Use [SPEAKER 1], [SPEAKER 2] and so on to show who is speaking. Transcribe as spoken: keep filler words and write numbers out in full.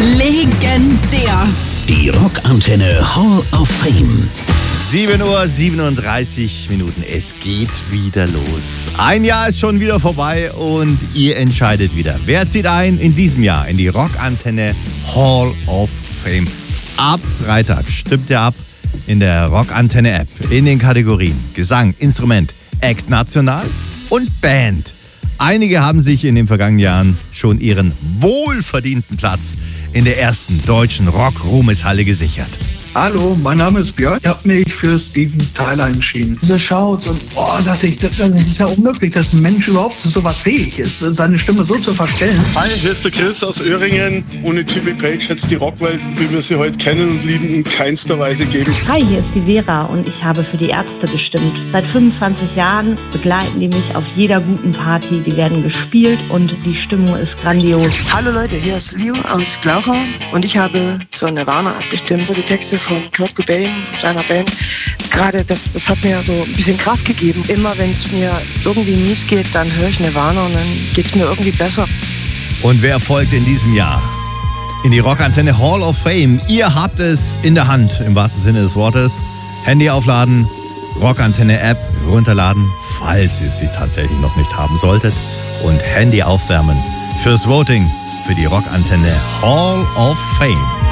[SPEAKER 1] Legendär.
[SPEAKER 2] Die Rockantenne Hall of Fame.
[SPEAKER 3] sieben Uhr siebenunddreißig Minuten. Es geht wieder los. Ein Jahr ist schon wieder vorbei und ihr entscheidet wieder. Wer zieht ein in diesem Jahr in die Rockantenne Hall of Fame? Ab Freitag stimmt ihr ab in der Rockantenne App in den Kategorien Gesang, Instrument, Act National und Band. Einige haben sich in den vergangenen Jahren schon ihren wohlverdienten Platz in der ersten deutschen Rock-Ruhmeshalle gesichert.
[SPEAKER 4] Hallo, mein Name ist Björn. Ich habe mich für Steven Tyler entschieden. Dieser Schaut und boah, das ist, das ist ja unmöglich, dass ein Mensch überhaupt zu sowas fähig ist, seine Stimme so zu verstellen.
[SPEAKER 5] Hi, hier ist der Chris aus Öhringen. Ohne Jimmy Page hätte es die Rockwelt, wie wir sie heute kennen und lieben, in keinster Weise geben.
[SPEAKER 6] Hi, hier ist die Vera und ich habe für die Ärzte gestimmt. Seit fünfundzwanzig Jahren begleiten die mich auf jeder guten Party. Die werden gespielt und die Stimmung ist grandios.
[SPEAKER 7] Hallo Leute, hier ist Leo aus Glauchau und ich habe für Nirvana abgestimmt. Die Texte von Kurt Cobain und seiner Band. Gerade das, das hat mir so ein bisschen Kraft gegeben. Immer wenn es mir irgendwie mies geht, dann höre ich Nirvana und dann geht es mir irgendwie besser.
[SPEAKER 3] Und wer folgt in diesem Jahr in die Rockantenne Hall of Fame? Ihr habt es in der Hand, im wahrsten Sinne des Wortes. Handy aufladen, Rockantenne App runterladen, falls ihr sie tatsächlich noch nicht haben solltet. Und Handy aufwärmen fürs Voting für die Rockantenne Hall of Fame.